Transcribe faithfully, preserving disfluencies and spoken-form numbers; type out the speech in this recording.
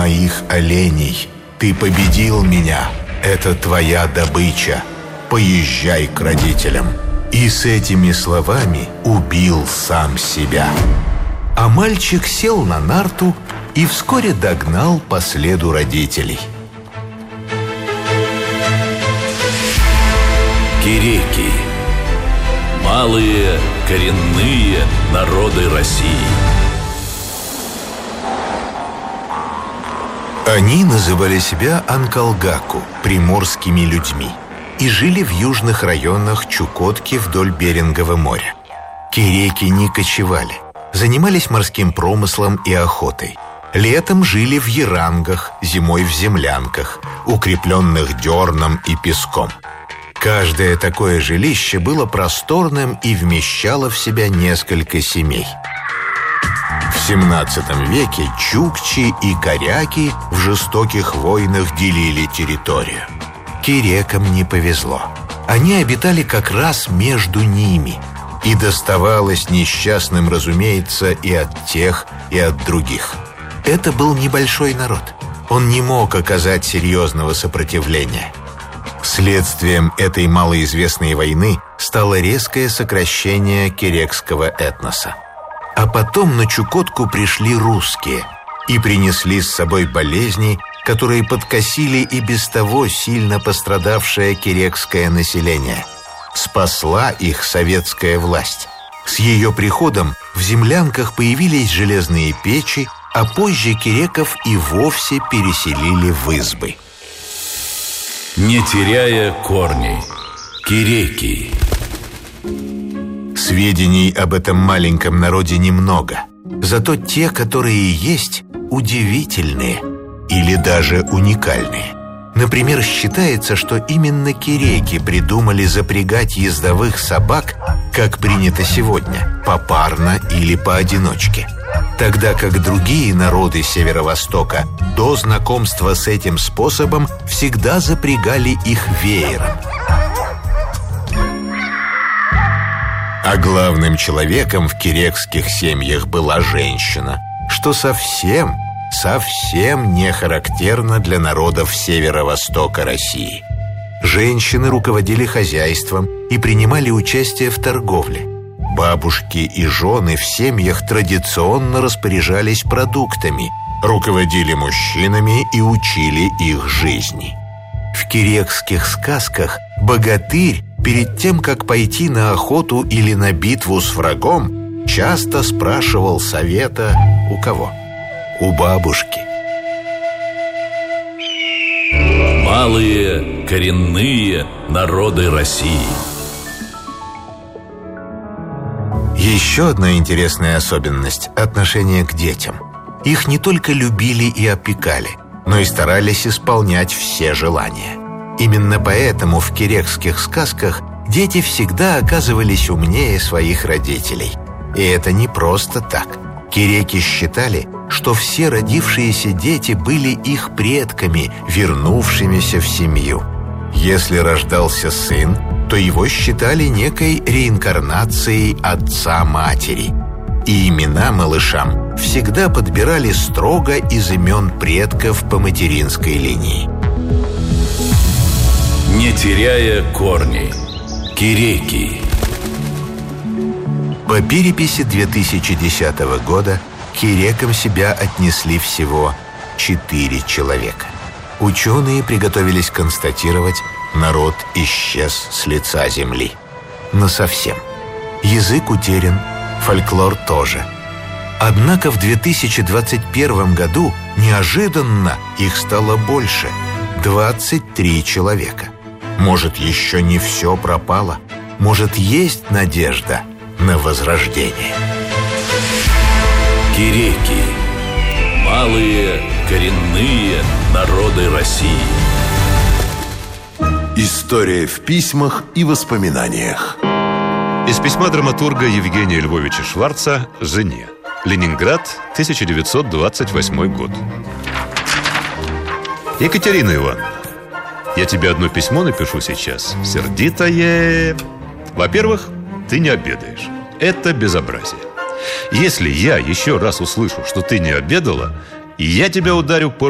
моих оленей. Ты победил меня, это твоя добыча. Поезжай к родителям». И с этими словами убил сам себя. А мальчик сел на нарту и вскоре догнал по следу родителей. Киреки. Малые коренные народы России. Они называли себя Анкалгаку, приморскими людьми, и жили в южных районах Чукотки вдоль Берингового моря. Киреки не кочевали, занимались морским промыслом и охотой. Летом жили в ярангах, зимой в землянках, укрепленных дерном и песком. Каждое такое жилище было просторным и вмещало в себя несколько семей. В семнадцатом веке чукчи и коряки в жестоких войнах делили территорию. Кирекам не повезло. Они обитали как раз между ними, и доставалось несчастным, разумеется, и от тех, и от других. Это был небольшой народ. Он не мог оказать серьезного сопротивления. Следствием этой малоизвестной войны стало резкое сокращение кирекского этноса. А потом на Чукотку пришли русские и принесли с собой болезни, которые подкосили и без того сильно пострадавшее кирекское население. Спасла их советская власть. С ее приходом в землянках появились железные печи, а позже киреков и вовсе переселили в избы. Не теряя корней. Киреки. Сведений об этом маленьком народе немного. Зато те, которые есть, удивительные или даже уникальные. Например, считается, что именно киреки придумали запрягать ездовых собак, как принято сегодня, попарно или поодиночке. Тогда как другие народы Северо-Востока до знакомства с этим способом всегда запрягали их веером. А главным человеком в кирекских семьях была женщина, что совсем, совсем не характерно для народов Северо-Востока России. Женщины руководили хозяйством и принимали участие в торговле. Бабушки и жены в семьях традиционно распоряжались продуктами, руководили мужчинами и учили их жизни. В кирекских сказках богатырь перед тем, как пойти на охоту или на битву с врагом, часто спрашивал совета у кого? У бабушки. Малые коренные народы России. Еще одна интересная особенность – отношение к детям. Их не только любили и опекали, но и старались исполнять все желания. Именно поэтому в кирекских сказках дети всегда оказывались умнее своих родителей. И это не просто так. Киреки считали, что все родившиеся дети были их предками, вернувшимися в семью. Если рождался сын, то его считали некой реинкарнацией отца-матери. И имена малышам всегда подбирали строго из имен предков по материнской линии. Не теряя корней. Киреки. По переписи две тысячи десятого года к кирекам себя отнесли всего четыре человека. Ученые приготовились констатировать, народ исчез с лица земли. Насовсем. Язык утерян, фольклор тоже. Однако в две тысячи двадцать первом году неожиданно их стало больше – двадцать три человека. Может, еще не все пропало? Может, есть надежда на возрождение? Киреки. Малые коренные народы России. История в письмах и воспоминаниях. Из письма драматурга Евгения Львовича Шварца жене. Ленинград, тысяча девятьсот двадцать восьмой год. Екатерина Ивановна, я тебе одно письмо напишу сейчас. Сердитое. Во-первых, ты не обедаешь. Это безобразие. Если я еще раз услышу, что ты не обедала, я тебя ударю по